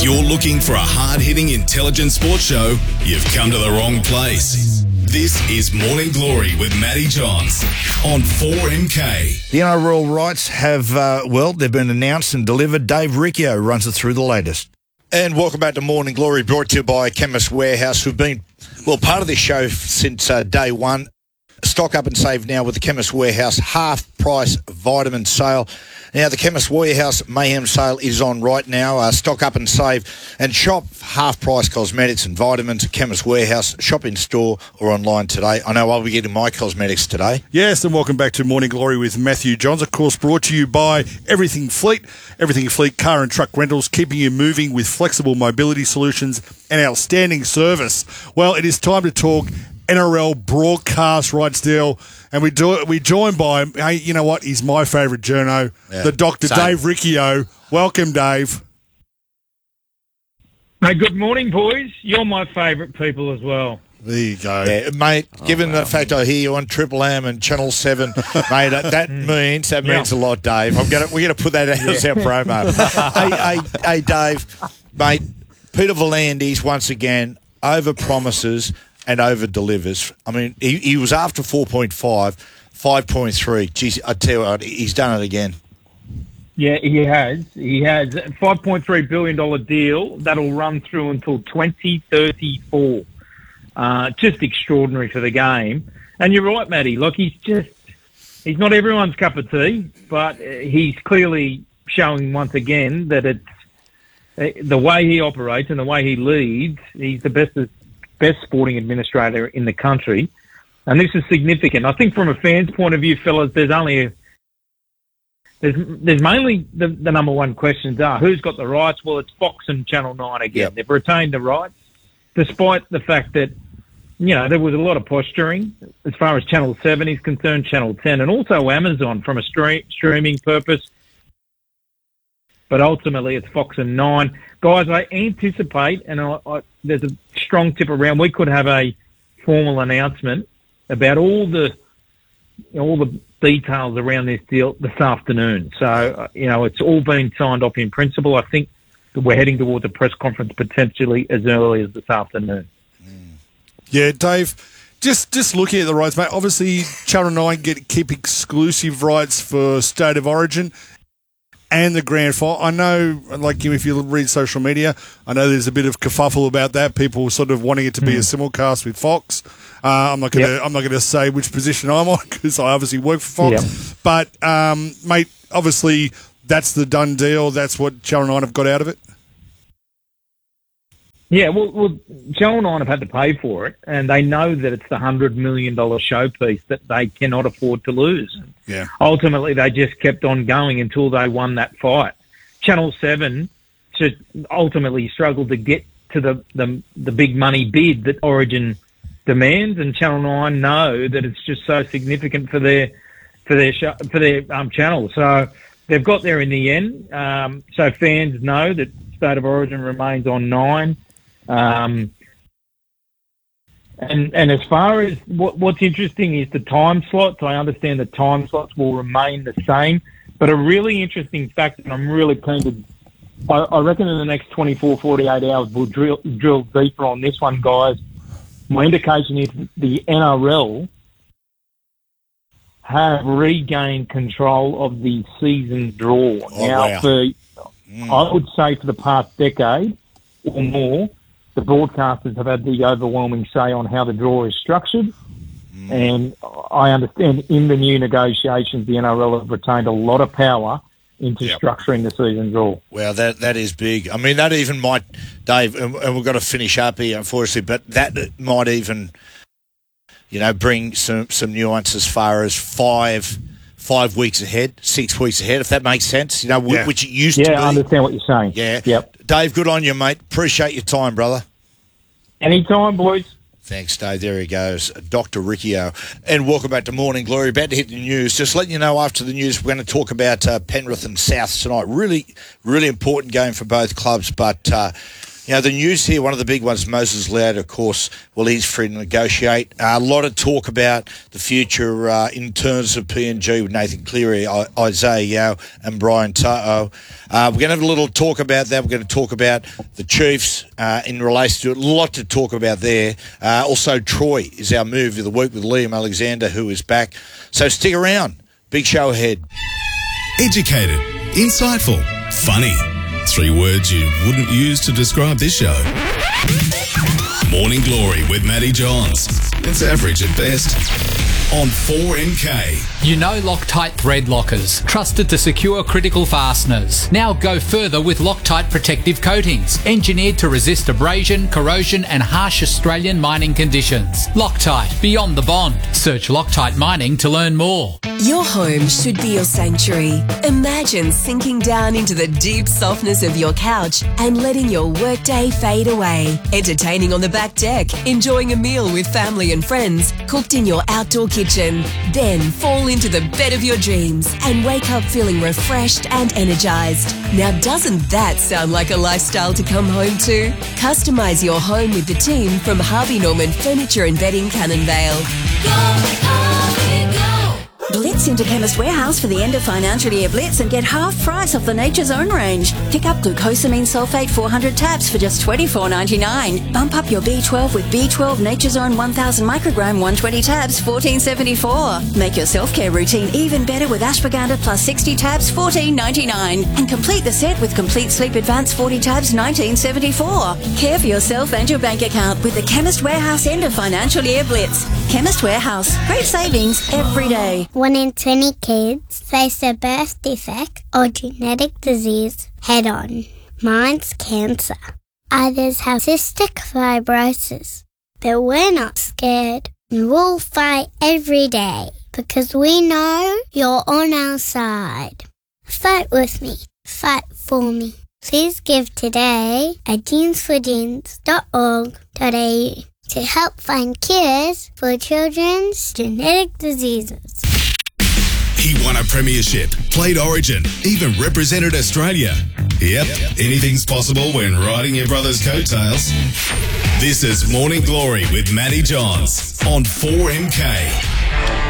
you're looking for a hard-hitting, intelligent sports show, you've come to the wrong place. This is Morning Glory with Matty Johns on 4MK. The NRL rights have, they've been announced and delivered. Dave Riccio runs us through the latest. And welcome back to Morning Glory, brought to you by Chemist Warehouse, who've been, part of this show since day one. Stock up and save now with the Chemist Warehouse half-price vitamin sale. Now, the Chemist Warehouse Mayhem sale is on right now. Stock up and save and shop half-price cosmetics and vitamins at Chemist Warehouse. Shop in store or online today. I know I'll be getting my cosmetics today. Yes, and welcome back to Morning Glory with Matthew Johns. Of course, brought to you by Everything Fleet. Everything Fleet car and truck rentals, keeping you moving with flexible mobility solutions and outstanding service. Well, it is time to talk NRL broadcast rights deal, and we joined by, hey, you know what, he's my favourite journo, the Dr. Same. Dave Riccio. Welcome, Dave. Hey, good morning, boys. You're my favourite people as well. There you go. Yeah, mate, given the fact I hear you on Triple M and Channel 7, mate, that means a lot, Dave. We're going to put that out as our promo. hey, Dave, mate, Peter V'landys once again over-promises and over-delivers. I mean, he was after 4.5, 5.3. Geez, I tell you what, he's done it again. Yeah, he has. He has a $5.3 billion deal that'll run through until 2034. Just extraordinary for the game. And you're right, Matty. Look, he's not everyone's cup of tea, but he's clearly showing once again that it's the way he operates and the way he leads, he's the best sporting administrator in the country, and this is significant. I think from a fan's point of view, fellas, there's mainly the number one questions are who's got the rights. Well, it's Fox and Channel 9 again. Yep. They've retained the rights, despite the fact that there was a lot of posturing as far as Channel 7 is concerned, Channel 10, and also Amazon from a streaming purpose. But ultimately, it's Fox and 9. Guys, I anticipate, and there's a strong tip around, we could have a formal announcement about all the details around this deal this afternoon. So, it's all been signed off in principle. I think that we're heading towards a press conference potentially as early as this afternoon. Yeah, Dave, just looking at the rights, mate, obviously Channel 9 keep exclusive rights for State of Origin and the grand final. I know, like if you read social media, I know there's a bit of kerfuffle about that. People sort of wanting it to be a simulcast with Fox. I'm not going to say which position I'm on because I obviously work for Fox. Yep. But mate, obviously that's the done deal. That's what Channel 9 have got out of it. Yeah, well, Channel 9 have had to pay for it, and they know that it's the $100 million showpiece that they cannot afford to lose. Yeah. Ultimately, they just kept on going until they won that fight. Channel 7 ultimately struggled to get to the big money bid that Origin demands, and Channel 9 know that it's just so significant for their channel. So they've got there in the end. So fans know that State of Origin remains on 9. And as far as what's interesting is the time slots. I understand the time slots will remain the same, but a really interesting fact, and I'm really keen to, I reckon in the next 24, 48 hours we'll drill deeper on this one, guys. My indication is the NRL have regained control of the season draw. I would say for the past decade or more, the broadcasters have had the overwhelming say on how the draw is structured. And I understand in the new negotiations, the NRL have retained a lot of power into structuring the season draw. Well, that is big. I mean, that even might, Dave, and we've got to finish up here, unfortunately, but that might even, bring some nuance as far as 5 weeks ahead, 6 weeks ahead, if that makes sense, which it used to be. Yeah, I understand what you're saying. Yeah. Yep. Dave, good on you, mate. Appreciate your time, brother. Anytime, boys. Thanks, Dave. There he goes, Dr. Riccio. And welcome back to Morning Glory. About to hit the news. Just letting you know, after the news, we're going to talk about Penrith and South tonight. Really, really important game for both clubs. But The news here, one of the big ones, Moses Leota, of course, well, he's free to negotiate. A lot of talk about the future in terms of PNG with Nathan Cleary, Isaiah Yao and Brian To'o. We're going to have a little talk about that. We're going to talk about the Chiefs in relation to it. A lot to talk about there. Also, Troy is our move of the week with Liam Alexander, who is back. So stick around. Big show ahead. Educated, insightful, funny. 3 words you wouldn't use to describe this show. Morning Glory with Matty Johns. It's average at best. On 4MK. You know Loctite thread lockers, trusted to secure critical fasteners. Now go further with Loctite protective coatings, engineered to resist abrasion, corrosion and harsh Australian mining conditions. Loctite, beyond the bond. Search Loctite Mining to learn more. Your home should be your sanctuary. Imagine sinking down into the deep softness of your couch and letting your workday fade away. Entertaining on the back deck, enjoying a meal with family and friends, cooked in your outdoor kitchen. Then fall into the bed of your dreams and wake up feeling refreshed and energized. Now doesn't that sound like a lifestyle to come home to? Customise your home with the team from Harvey Norman Furniture and Bedding, Cannonvale. Blitz into Chemist Warehouse for the end of financial year blitz and get half price off the Nature's Own range. Pick up glucosamine sulfate 400 tabs for just $24.99. Bump up your B12 with B12 Nature's Own 1000 microgram 120 tabs, $14.74. Make your self-care routine even better with ashwagandha plus 60 tabs, $14.99. And complete the set with Complete Sleep Advance 40 tabs, $19.74. Care for yourself and your bank account with the Chemist Warehouse end of financial year blitz. Chemist Warehouse. Great savings every day. 1 in 20 kids face a birth defect or genetic disease head-on. Mine's cancer. Others have cystic fibrosis. But we're not scared. We'll fight every day because we know you're on our side. Fight with me. Fight for me. Please give today at jeansforjeans.org.au to help find cures for children's genetic diseases. He won a premiership, played Origin, even represented Australia. Yep, anything's possible when riding your brother's coattails. This is Morning Glory with Matty Johns on 4MK.